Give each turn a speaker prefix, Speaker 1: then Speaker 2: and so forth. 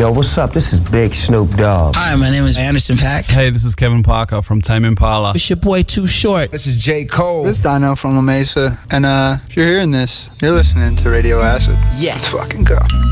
Speaker 1: Yo, what's up? This is Big Snoop Dogg.
Speaker 2: Hi, my name is Anderson .Paak.
Speaker 3: Hey, this is Kevin Parker from Tame Impala.
Speaker 2: It's your boy Too Short.
Speaker 4: This is J. Cole.
Speaker 5: This is Dino from La Mesa. And if you're hearing this, you're listening to Radio Acid.
Speaker 2: Yes.
Speaker 5: Let's fucking go.